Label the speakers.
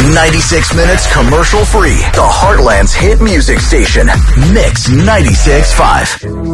Speaker 1: 96 minutes commercial free. The Heartland's hit music station. Mix 96.5.